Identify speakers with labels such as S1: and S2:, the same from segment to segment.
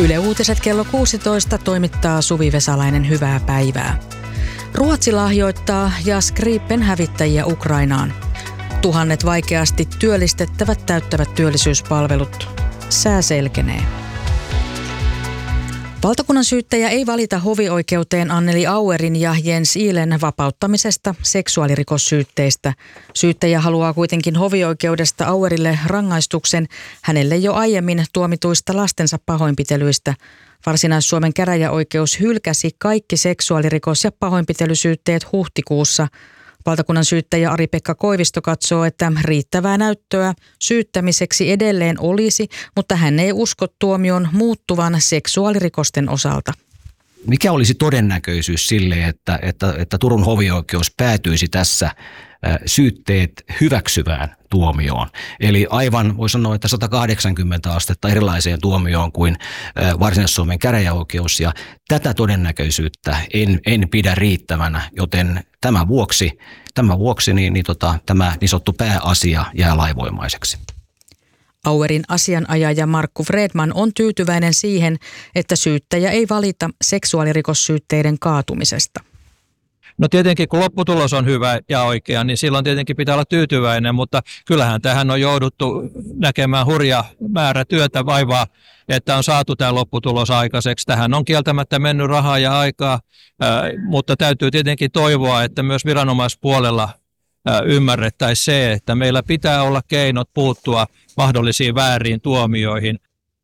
S1: Yle Uutiset kello 16 toimittaa Suvi Vesalainen, hyvää päivää. Ruotsi lahjoittaa JAS Gripen hävittäjiä Ukrainaan. Tuhannet vaikeasti työllistettävät täyttävät työllisyyspalvelut. Sää selkenee. Valtakunnan syyttäjä ei valita hovioikeuteen Anneli Auerin ja Jens Ihlen vapauttamisesta seksuaalirikossyytteistä. Syyttäjä haluaa kuitenkin hovioikeudesta Auerille rangaistuksen hänelle jo aiemmin tuomituista lastensa pahoinpitelyistä. Varsinais-Suomen käräjäoikeus hylkäsi kaikki seksuaalirikos- ja pahoinpitelysyytteet huhtikuussa. Valtakunnan syyttäjä Ari-Pekka Koivisto katsoo, että riittävää näyttöä syyttämiseksi edelleen olisi, mutta hän ei usko tuomion muuttuvan seksuaalirikosten osalta.
S2: Mikä olisi todennäköisyys sille, että Turun hovioikeus päätyisi tässä syytteet hyväksyvään tuomioon? Eli aivan voi sanoa, että 180 astetta erilaiseen tuomioon kuin Varsinais-Suomen käräjäoikeus, ja tätä todennäköisyyttä en pidä riittävänä, joten tämän vuoksi tämä niin sanottu pääasia jää lainvoimaiseksi.
S1: Auerin asianajaja Markku Fredman on tyytyväinen siihen, että syyttäjä ei valita seksuaalirikossyytteiden kaatumisesta.
S3: No tietenkin kun lopputulos on hyvä ja oikea, niin silloin tietenkin pitää olla tyytyväinen, mutta kyllähän tähän on jouduttu näkemään hurja määrä työtä vaivaa, että on saatu tämä lopputulos aikaiseksi. Tähän on kieltämättä mennyt rahaa ja aikaa, mutta täytyy tietenkin toivoa, että myös viranomaispuolella ymmärrettäisiin se, että meillä pitää olla keinot puuttua mahdollisiin vääriin tuomioihin.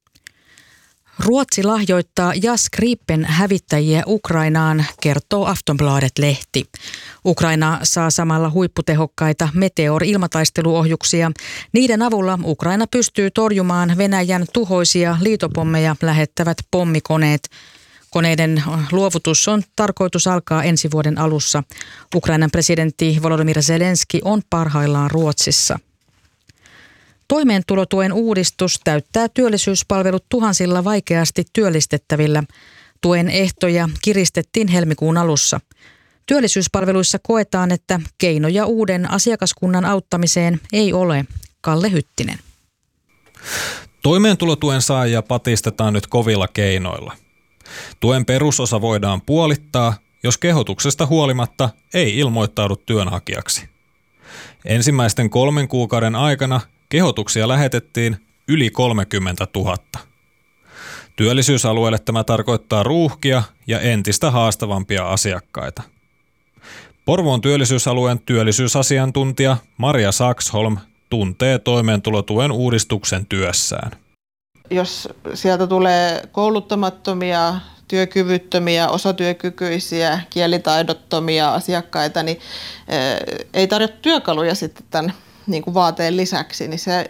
S1: Ruotsi lahjoittaa JAS Gripen hävittäjiä Ukrainaan, kertoo Aftonbladet-lehti. Ukraina saa samalla huipputehokkaita Meteor-ilmataisteluohjuksia. Niiden avulla Ukraina pystyy torjumaan Venäjän tuhoisia liitopommeja lähettävät pommikoneet. Koneiden luovutus on tarkoitus alkaa ensi vuoden alussa. Ukrainan presidentti Volodymyr Zelenski on parhaillaan Ruotsissa. Toimeentulotuen uudistus täyttää työllisyyspalvelut tuhansilla vaikeasti työllistettävillä. Tuen ehtoja kiristettiin helmikuun alussa. Työllisyyspalveluissa koetaan, että keinoja uuden asiakaskunnan auttamiseen ei ole. Kalle Hyttinen.
S4: Toimeentulotuen saajia patistetaan nyt kovilla keinoilla. Tuen perusosa voidaan puolittaa, jos kehotuksesta huolimatta ei ilmoittaudu työnhakijaksi. Ensimmäisten 3 kuukauden aikana kehotuksia lähetettiin yli 30 000. Työllisyysalueelle tämä tarkoittaa ruuhkia ja entistä haastavampia asiakkaita. Porvoon työllisyysalueen työllisyysasiantuntija Maria Saxholm tuntee toimeentulotuen uudistuksen työssään.
S5: Jos sieltä tulee kouluttamattomia, työkyvyttömiä, osatyökykyisiä, kielitaidottomia asiakkaita, niin ei tarjota työkaluja sitten tämän vaateen lisäksi, niin se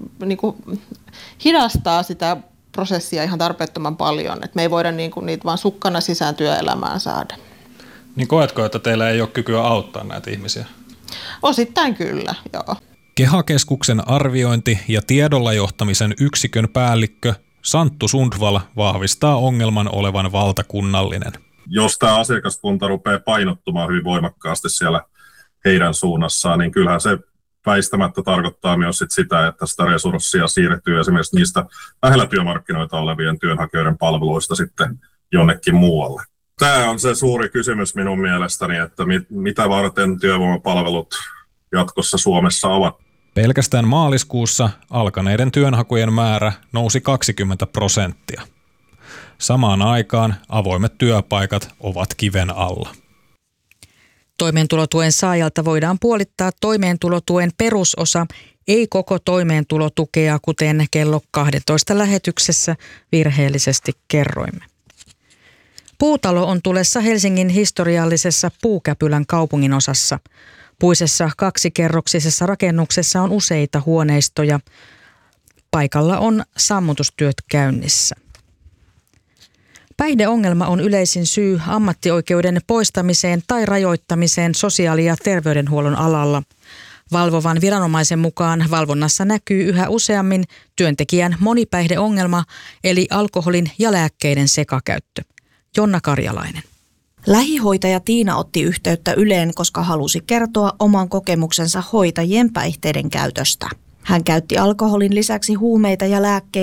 S5: hidastaa sitä prosessia ihan tarpeettoman paljon. Et me ei voida niitä vaan sukkana sisään työelämään saada.
S4: Niin koetko, että teillä ei ole kykyä auttaa näitä ihmisiä?
S5: Osittain kyllä, joo.
S4: KEHA-keskuksen arviointi- ja tiedolla johtamisen yksikön päällikkö Santtu Sundvall vahvistaa ongelman olevan valtakunnallinen.
S6: Jos tämä asiakaskunta rupeaa painottumaan hyvin voimakkaasti siellä heidän suunnassaan, niin kyllähän se väistämättä tarkoittaa myös sitä, että sitä resurssia siirtyy esimerkiksi niistä lähellä työmarkkinoita olevien työnhakijoiden palveluista sitten jonnekin muualle. Tämä on se suuri kysymys minun mielestäni, että mitä varten työvoimapalvelut jatkossa Suomessa ovat.
S4: Pelkästään maaliskuussa alkaneiden työnhakujen määrä nousi 20%. Samaan aikaan avoimet työpaikat ovat kiven alla.
S1: Toimeentulotuen saajalta voidaan puolittaa toimeentulotuen perusosa, ei koko toimeentulotukea, kuten kello 12 lähetyksessä virheellisesti kerroimme. Puutalo on tulessa Helsingin historiallisessa Puukäpylän kaupunginosassa. Puisessa 2-kerroksisessa rakennuksessa on useita huoneistoja. Paikalla on sammutustyöt käynnissä. Päihdeongelma on yleisin syy ammattioikeuden poistamiseen tai rajoittamiseen sosiaali- ja terveydenhuollon alalla. Valvovan viranomaisen mukaan valvonnassa näkyy yhä useammin työntekijän monipäihdeongelma, eli alkoholin ja lääkkeiden sekakäyttö. Jonna Karjalainen.
S7: Lähihoitaja Tiina otti yhteyttä Yleen, koska halusi kertoa oman kokemuksensa hoitajien päihteiden käytöstä. Hän käytti alkoholin lisäksi huumeita ja lääkkeitä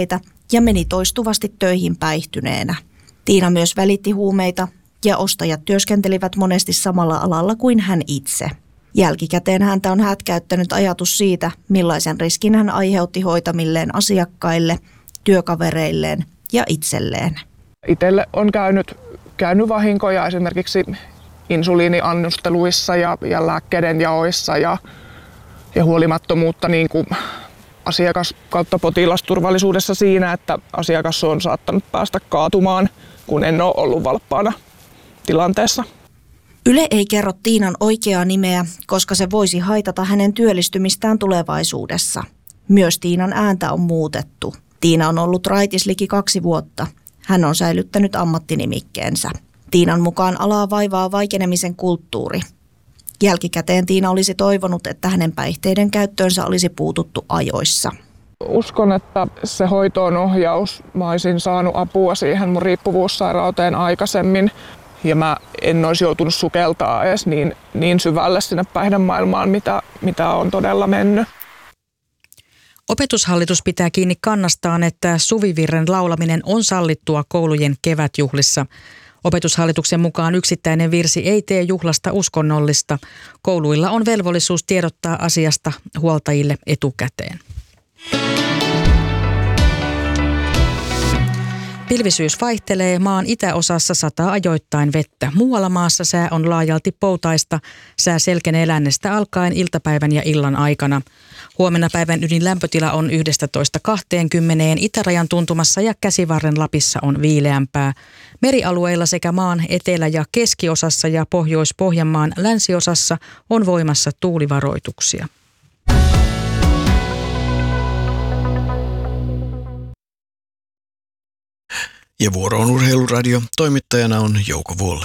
S7: ja meni toistuvasti töihin päihtyneenä. Tiina myös välitti huumeita ja ostajat työskentelivät monesti samalla alalla kuin hän itse. Jälkikäteen häntä on hätkäyttänyt ajatus siitä, millaisen riskin hän aiheutti hoitamilleen asiakkaille, työkavereilleen ja itselleen.
S8: Itselle on käynyt vahinkoja esimerkiksi insuliiniannosteluissa ja lääkkeiden jaoissa ja huolimattomuutta niin kuin asiakas- kautta potilasturvallisuudessa siinä, että asiakas on saattanut päästä kaatumaan, kun en ole ollut valppaana tilanteessa.
S7: Yle ei kerro Tiinan oikeaa nimeä, koska se voisi haitata hänen työllistymistään tulevaisuudessa. Myös Tiinan ääntä on muutettu. Tiina on ollut raitis liki 2 vuotta. Hän on säilyttänyt ammattinimikkeensä. Tiinan mukaan alaa vaivaa vaikenemisen kulttuuri. Jälkikäteen Tiina olisi toivonut, että hänen päihteiden käyttöönsä olisi puututtu ajoissa.
S8: Uskon, että se hoitoon ohjaus, mä olisin saanut apua siihen mun riippuvuussairauteen aikaisemmin. Ja mä en olisi joutunut sukeltaa edes niin syvälle sinne päihdemaailmaan, mitä on todella mennyt.
S1: Opetushallitus pitää kiinni kannastaan, että suvivirren laulaminen on sallittua koulujen kevätjuhlissa. Opetushallituksen mukaan yksittäinen virsi ei tee juhlasta uskonnollista. Kouluilla on velvollisuus tiedottaa asiasta huoltajille etukäteen. Pilvisyys vaihtelee, maan itäosassa sataa ajoittain vettä. Muualla maassa sää on laajalti poutaista. Sää selkenee lännestä alkaen iltapäivän ja illan aikana. Huomenna päivän ydinlämpötila on 11-20, itärajan tuntumassa ja Käsivarren Lapissa on viileämpää. Merialueilla sekä maan etelä- ja keskiosassa ja Pohjois-Pohjanmaan länsiosassa on voimassa tuulivaroituksia.
S9: Ja vuoro on Urheiluradio. Toimittajana on Jouko Vuolle.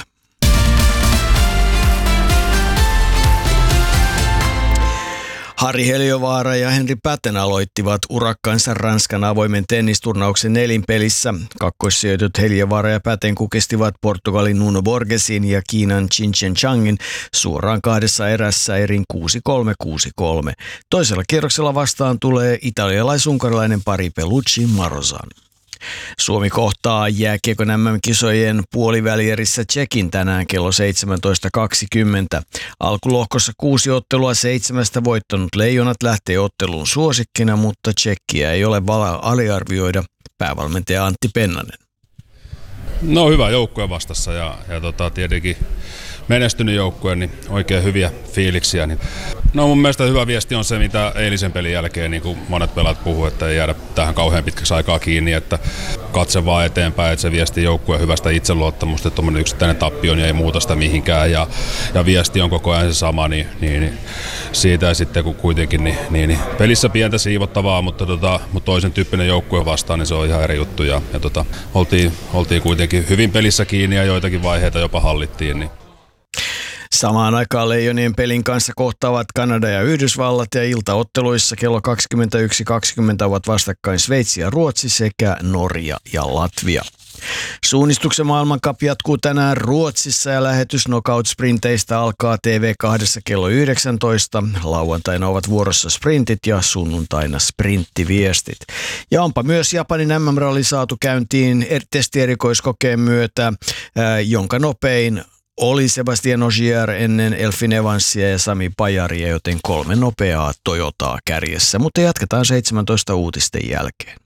S9: Harri Heliövaara ja Henri Päten aloittivat urakkansa Ranskan avoimen tennisturnauksen nelinpelissä. Kakkossijoitut Heliövaara ja Päten kukistivat Portugalin Nuno Borgesin ja Kiinan Qin Changin suoraan 2 erässä erin 6-3, 6-3. Toisella kierroksella vastaan tulee italialais-unkarilainen pari Pellucci Marozan. Suomi kohtaa jääkiekon MM-kisojen puolivälierissä Tšekin tänään kello 17.20. Alkulohkossa 6 ottelua 7 voittanut Leijonat lähtee otteluun suosikkina, mutta Tšekkiä ei ole aliarvioida, päävalmentaja Antti Pennanen.
S10: No hyvä joukkue vastassa ja tietenkin menestynyt joukkue, niin oikein hyviä fiiliksiä. No mun mielestä hyvä viesti on se, mitä eilisen pelin jälkeen niin kuin monet pelaat puhuu, että ei jäädä tähän kauhean pitkäksi aikaa kiinni, että katse vaan eteenpäin, että se viesti joukkueen hyvästä itseluottamusta, että tuommoinen yksittäinen tappio niin ei muuta sitä mihinkään ja viesti on koko ajan se sama, niin siitä ja sitten kun kuitenkin niin pelissä pientä siivottavaa, mutta toisen tyyppinen joukkue vastaan, niin se on ihan eri juttu ja oltiin kuitenkin hyvin pelissä kiinni ja joitakin vaiheita jopa hallittiin. Niin.
S9: Samaan aikaan Leijonien pelin kanssa kohtaavat Kanada ja Yhdysvallat ja iltaotteluissa kello 21.20 ovat vastakkain Sveitsi ja Ruotsi sekä Norja ja Latvia. Suunnistuksen maailmankap jatkuu tänään Ruotsissa ja lähetys knockout-sprinteistä alkaa TV2 kello 19. Lauantaina ovat vuorossa sprintit ja sunnuntaina sprinttiviestit. Ja onpa myös Japanin MM-ralli saatu käyntiin testierikoiskokeen myötä, jonka nopein oli Sebastian Ogier ennen Elfyn Evansia ja Sami Pajaria, joten 3 nopeaa Toyotaa kärjessä. Mutta jatketaan 17 uutisten jälkeen.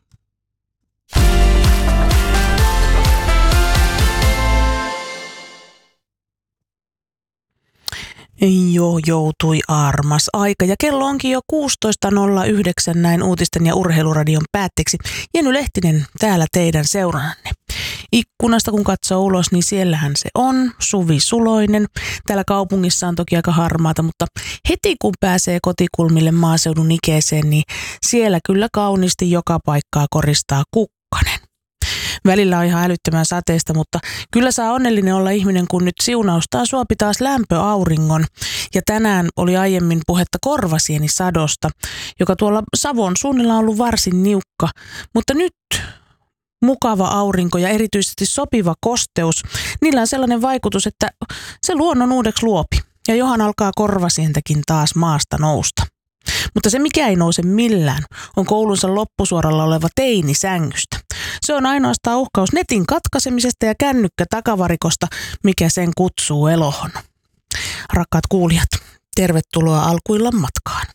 S11: Jo joutui armas aika ja kello onkin jo 16.09 näin uutisten ja urheiluradion päätteeksi. Jenny Lehtinen täällä teidän seurannanne. Ikkunasta kun katsoo ulos, niin siellähän se on, Suvi Suloinen. Täällä kaupungissa on toki aika harmaata, mutta heti kun pääsee kotikulmille maaseudun ikeeseen, niin siellä kyllä kauniisti joka paikkaa koristaa kukkanen. Välillä on ihan älyttömän sateista, mutta kyllä saa onnellinen olla ihminen, kun nyt siunaustaa suopi taas lämpöauringon. Ja tänään oli aiemmin puhetta korvasienisadosta, joka tuolla Savon suunnilla on ollut varsin niukka. Mutta nyt mukava aurinko ja erityisesti sopiva kosteus, niillä on sellainen vaikutus, että se luonnon uudeksi luopi. Ja johan alkaa korvasientäkin taas maasta nousta. Mutta se mikä ei nouse millään on koulunsa loppusuoralla oleva teinisängystä. Se on ainoastaan uhkaus netin katkaisemisesta ja kännykkä takavarikosta, mikä sen kutsuu elohon. Rakkaat kuulijat, tervetuloa Alkuillan matkaan.